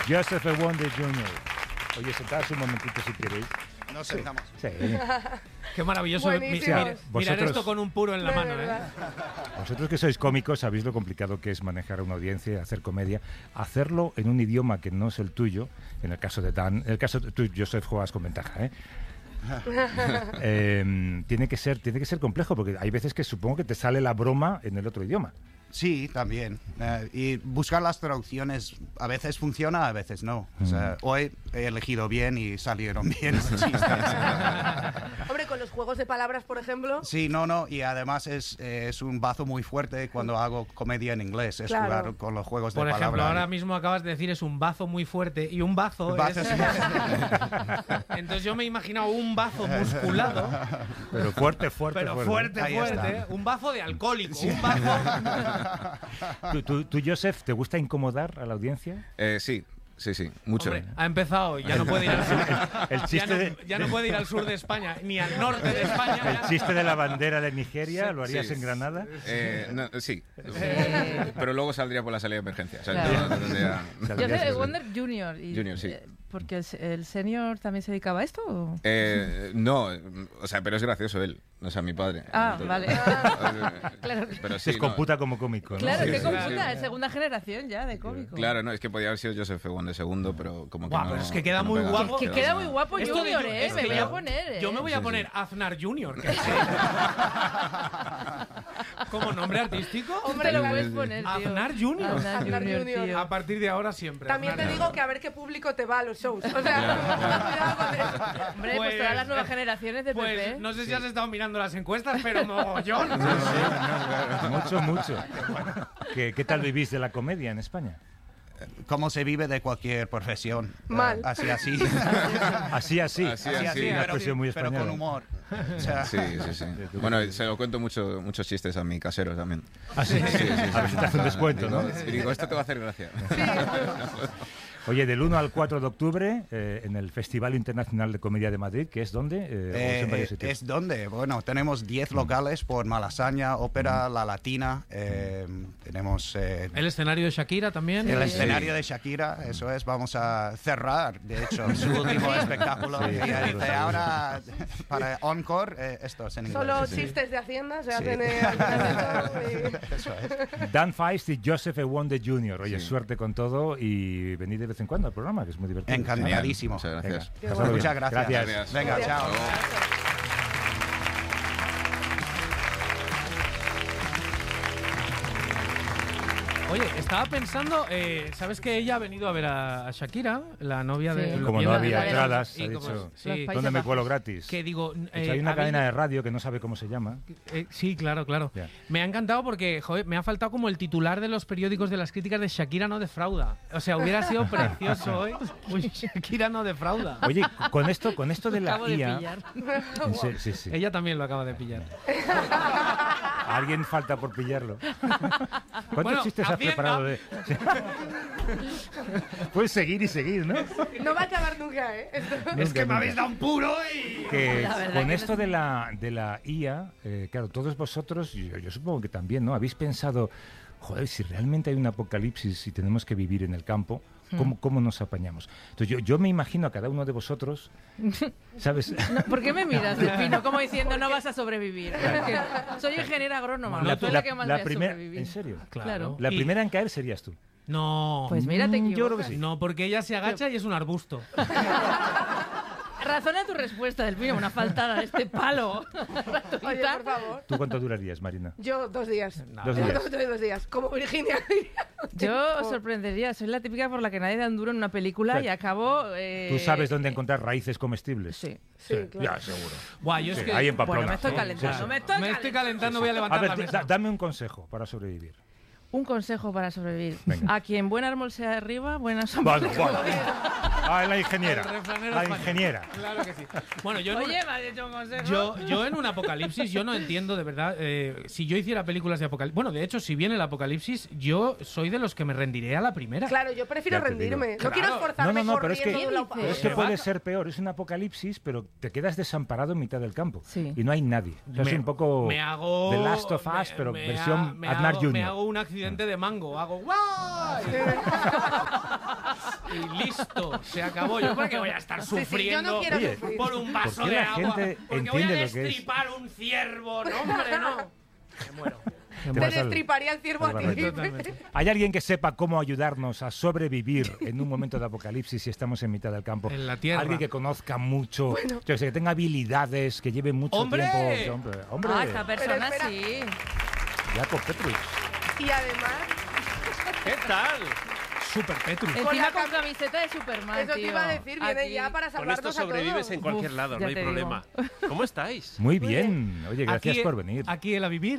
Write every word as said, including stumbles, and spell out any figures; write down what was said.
Joseph E. Wonder junior Oye, sentaos un momentito si queréis. Nos sentamos. Sí. Qué maravilloso mi, mi, mirar Vosotros, esto con un puro en la mano, ¿eh? Vosotros que sois cómicos sabéis lo complicado que es manejar a una audiencia, hacer comedia, hacerlo en un idioma que no es el tuyo. En el caso de Dan, en el caso de tú, Joseph, juegas con ventaja, ¿eh? eh, tiene que ser, tiene que ser complejo porque hay veces que supongo que te sale la broma en el otro idioma. Sí, también. Uh, y buscar las traducciones a veces funciona, a veces no. Mm. O sea, hoy he elegido bien y salieron bien los chistes. Hombre, con los juegos de palabras, por ejemplo. Sí, no, no. Y además es, es un bazo muy fuerte cuando hago comedia en inglés. Es claro. jugar con los juegos por de palabras. Por ejemplo, ahora mismo acabas de decir es un bazo muy fuerte. Y un bazo, bazo es... es... Entonces yo me he imaginado un bazo musculado. Pero fuerte, fuerte, Pero fuerte. fuerte, fuerte. Un bazo de alcohólico. Sí. Un bazo... ¿Tú, tú, tú, Joseph, te gusta incomodar a la audiencia? Eh, sí, sí, sí, mucho. Hombre, ha empezado, ya no puede ir al sur. El chiste ya, no, de... ya no puede ir al sur de España, ni al norte de España. El chiste de la bandera de Nigeria, sí, ¿lo harías sí. en Granada? Eh, no, sí, eh. pero luego saldría por la salida de emergencia. O sea, claro. tendría... Joseph E. Wonder junior Y, junior, sí. Eh, ¿Porque el, el senior también se dedicaba a esto? ¿O? Eh, no, o sea, pero es gracioso él, o sea, mi padre. Ah, Entonces, vale. Claro. Pero sí, es computa no. como cómico, ¿no? Claro, sí, que sí, computa, sí. es segunda generación ya de cómico. Claro, no, es que podía haber sido Joseph E. Wonder segundo, pero como que Guau, no... pero es que queda no muy pega. guapo. Que, que queda muy guapo Esto Junior, de- ¿eh? es Me que voy yo- a poner, ¿eh? Yo me voy a Sí, poner sí. Aznar junior Que sí. ¿Como nombre artístico? Hombre, lo puedes poner, tío. Aznar junior Aznar Aznar Junior, Junior. tío. A partir de ahora siempre. También te Aznar digo Junior. que a ver qué público te va a los shows. O sea, cuidado con eso. Hombre, pues, Pues- todas las nuevas generaciones de Pues P P. no sé si has estado mirando las encuestas, pero mogollón. Sí, sí, no, mucho, mucho. ¿Qué, ¿Qué tal vivís de la comedia en España? Cómo se vive de cualquier profesión. Mal. Uh, así, así. Así, así. Así, así, así, así, una pero, expresión muy pero española. con humor. O sea, Sí, sí, sí. Bueno, se lo cuento mucho, muchos chistes a mi casero también. ¿Ah, sí? Sí, sí, sí. A ver si te hace un descuento, ¿no? Y digo, esto te va a hacer gracia. Oye, del uno al cuatro de octubre, eh, en el Festival Internacional de Comedia de Madrid, ¿que es dónde? Eh, ¿o es en varios Eh, sitios? es donde, bueno, tenemos diez locales por Malasaña, Ópera, La Latina, eh, tenemos eh, El escenario de Shakira también. el Sí. escenario de Shakira, eso es, vamos a cerrar, de hecho, su último espectáculo. Sí, y ella seguro, dice, seguro. ahora, para Encore, eh, esto es en inglés. Solo Sí. chistes de Hacienda se Sí. hacen eh, al final de todo y- Eso es. Dan Feist y Joseph E. Wonder junior Oye, Sí. suerte con todo y venid de vez en cuando al programa, que es muy divertido. Encantadísimo. Muchas gracias. Venga, pasadlo bien. Muchas gracias. Gracias. Venga, Gracias. chao. Oye, estaba pensando, eh, ¿sabes que ella ha venido a ver a, a Shakira, la novia Sí. de... Como y no la- había la- entradas, y ha como- dicho, sí. Los Países ¿dónde me Bajos. cuelo gratis? Que digo... De eh, hecho, hay una habéis- cadena de radio que no sabe cómo se llama. Eh, sí, claro, claro. Ya. Me ha encantado porque, joder, me ha faltado como el titular de los periódicos de las críticas de Shakira no defrauda. O sea, hubiera sido precioso hoy. Uy, Shakira no defrauda. Oye, con esto, con esto de la Acabo de I A... pillar. en serio, sí, sí. Ella también lo acaba de pillar. Alguien falta por pillarlo. ¿Cuántos Bueno, chistes has Hacienda. preparado de...? Puedes seguir y seguir, ¿no? No va a acabar nunca, ¿eh? Esto- Es que me nunca. habéis dado un puro y... Que La verdad con que esto no- de la, de la I A, eh, claro, todos vosotros, yo, yo supongo que también, ¿no? Habéis pensado, joder, si realmente hay un apocalipsis y tenemos que vivir en el campo, ¿cómo, cómo nos apañamos? Entonces yo, yo me imagino a cada uno de vosotros, ¿sabes? No, ¿por qué me miras, Delfino? Como diciendo, no vas a sobrevivir. Porque soy ingeniera agrónoma. La- soy la, que más la voy a primera, sobrevivir. ¿en serio? Claro. La Y- primera en caer serías tú. No. Pues mira, te Mm, yo creo que equivocas. sí. No, porque ella se agacha y es un arbusto. Razona tu respuesta, Delfino. Una faltada de este palo. Oye, por favor. ¿Tú cuánto durarías, Marina? Yo dos días. Dos Yo días. Dos, dos- dos días. Como Virginia. Yo os sorprendería. Soy la típica por la que nadie da un duro en una película Claro. y acabo... eh, ¿Tú sabes dónde encontrar raíces comestibles? Sí. Sí, claro. Ya, seguro. Guau, yo es Sí, que... ahí en Pamplona. Bueno, me estoy Sí, calentando. sí, sí. Me estoy Me estoy calentando. calentando, voy a A levantar ver, la da- mesa. dame un consejo para sobrevivir. Un consejo para sobrevivir. Venga. A quien buen árbol sea arriba, buenas Bueno, bueno. Ah, la ingeniera. El refranero La español. ingeniera. Claro que sí. Bueno, yo... en Oye, un- me has dicho un consejo. Yo, yo en un apocalipsis, yo no entiendo de verdad, eh, si yo hiciera películas de apocalipsis, bueno, de hecho, si viene el apocalipsis, yo soy de los que me rendiré a la primera. Claro, yo prefiero Ya te digo. rendirme. No Claro. quiero No, esforzarme no, no, pero es que, corriendo de un lado ¿Qué para pero es que otro. va- puede ser peor. Es un apocalipsis, pero te quedas desamparado en mitad del campo. Sí. Y no hay nadie. O sea, es Me- un poco me hago The Last of Us, me- pero me versión ha- me Aznar hago, junior Me hago un accidente de mango, hago ¡guau! y listo, se acabó. Yo porque voy a estar Sí, sí, yo sufriendo no quiero Oye, sufrir. por un vaso ¿por qué de la agua, gente porque voy a entiende lo que es? destripar un ciervo. No, hombre, no. Me muero. Me Te Te vas al- destriparía el ciervo al a ti. barranco. Totalmente. ¿Hay alguien que sepa cómo ayudarnos a sobrevivir en un momento de apocalipsis si estamos en mitad del campo? En la tierra. Alguien que conozca mucho, yo sé, que tenga habilidades, que lleve mucho ¡Hombre! tiempo. Hombre, hombre. Ah, esta persona espera. sí. Jacob Petrus. Y además, ¿Qué tal? Super Petrus. Con Encima la con cam- camiseta de Superman, eso te tío. iba a decir, viene Aquí. ya para Con salvarnos esto a sobrevives todos. en cualquier Uf, lado, ya no hay te digo. problema. ¿Cómo estáis? Muy Muy bien. Oye, gracias Aquí- por venir. Aquí el a vivir.